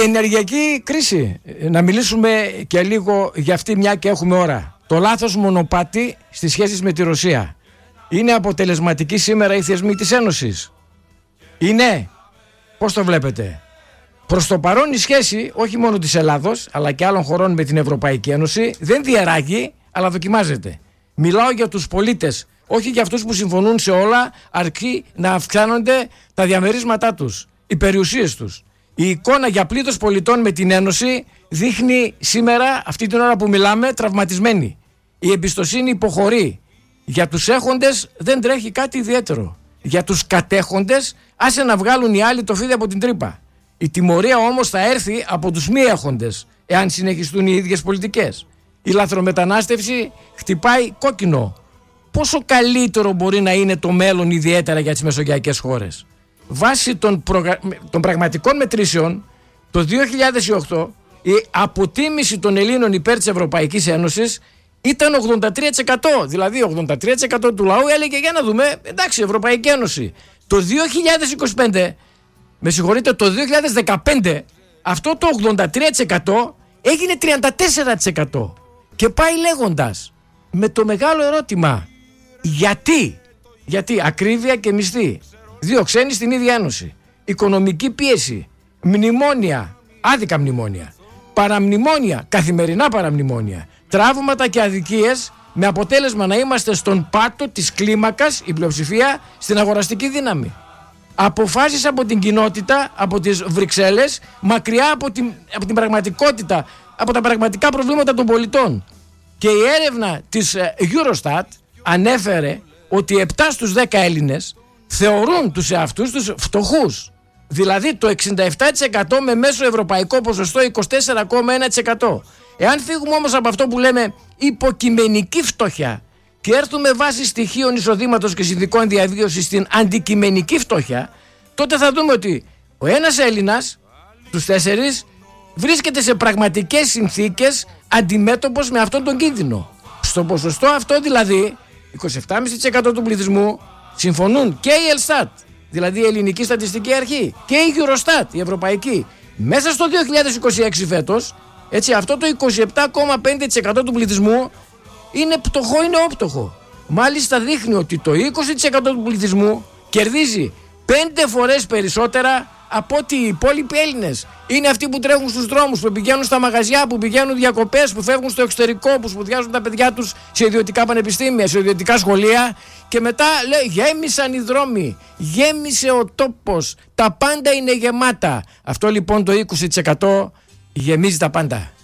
ενεργειακή κρίση. Να μιλήσουμε και λίγο για αυτή, μια και έχουμε ώρα. Το λάθος μονοπάτι στις σχέσεις με τη Ρωσία. Είναι αποτελεσματική σήμερα οι θεσμοί της Ένωσης? Είναι? Πώς το βλέπετε? Προς το παρόν η σχέση όχι μόνο της Ελλάδος αλλά και άλλων χωρών με την Ευρωπαϊκή Ένωση δεν διαρράγει, αλλά δοκιμάζεται. Μιλάω για τους πολίτες, όχι για αυτούς που συμφωνούν σε όλα, αρκεί να αυξάνονται τα διαμερίσματά τους, οι περιουσίες τους. Η εικόνα για πλήθος πολιτών με την Ένωση δείχνει σήμερα, αυτή την ώρα που μιλάμε, τραυματισμένη. Η εμπιστοσύνη υποχωρεί. Για τους έχοντες δεν τρέχει κάτι ιδιαίτερο. Για τους κατέχοντες άσε να βγάλουν οι άλλοι το φίδι από την τρύπα. Η τιμωρία όμως θα έρθει από τους μη έχοντες, εάν συνεχιστούν οι ίδιες πολιτικές. Η λαθρομετανάστευση χτυπάει κόκκινο. Πόσο καλύτερο μπορεί να είναι το μέλλον, ιδιαίτερα για τις μεσογειακές χώρες? Βάσει των πραγματικών μετρήσεων, το 2008 η αποτίμηση των Ελλήνων υπέρ της Ευρωπαϊκής Ένωσης ήταν 83%. Δηλαδή 83% του λαού έλεγε, για να δούμε, εντάξει, Ευρωπαϊκή Ένωση. Το 2025, με συγχωρείτε, το 2015, αυτό το 83% έγινε 34%. Και πάει λέγοντας, με το μεγάλο ερώτημα, γιατί ακρίβεια και μισθή, δύο ξένοι στην ίδια ένωση, οικονομική πίεση, μνημόνια, άδικα μνημόνια, παραμνημόνια, καθημερινά παραμνημόνια, τραύματα και αδικίες, με αποτέλεσμα να είμαστε στον πάτο της κλίμακας, η πλειοψηφία, στην αγοραστική δύναμη. Αποφάσεις από την κοινότητα, από τις Βρυξέλλες, μακριά από την πραγματικότητα, από τα πραγματικά προβλήματα των πολιτών. Και η έρευνα της Eurostat ανέφερε ότι 7 στους 10 Έλληνες θεωρούν τους εαυτούς τους φτωχούς. Δηλαδή το 67% με μέσο ευρωπαϊκό ποσοστό 24,1%. Εάν φύγουμε όμως από αυτό που λέμε υποκειμενική φτώχεια και έρθουμε βάσει στοιχείων εισοδήματος και συνδικών διαβίωσης στην αντικειμενική φτώχεια, τότε θα δούμε ότι ο ένας Έλληνας τους 4 βρίσκεται σε πραγματικές συνθήκες αντιμέτωπος με αυτόν τον κίνδυνο. Στο ποσοστό αυτό δηλαδή 27,5% του πληθυσμού συμφωνούν και η Ελστάτ, δηλαδή η Ελληνική Στατιστική Αρχή, και η Eurostat, η Ευρωπαϊκή. Μέσα στο 2026 φέτος, έτσι, αυτό το 27,5% του πληθυσμού είναι πτωχό, είναι όπτωχο. Μάλιστα δείχνει ότι το 20% του πληθυσμού κερδίζει 5 φορές περισσότερα από ότι οι υπόλοιποι Έλληνες. Είναι αυτοί που τρέχουν στους δρόμους, που πηγαίνουν στα μαγαζιά, που πηγαίνουν διακοπές, που φεύγουν στο εξωτερικό, που σπουδιάζουν τα παιδιά τους σε ιδιωτικά πανεπιστήμια, σε ιδιωτικά σχολεία, και μετά λέει γέμισαν οι δρόμοι, γέμισε ο τόπος, τα πάντα είναι γεμάτα. Αυτό λοιπόν το 20% γεμίζει τα πάντα.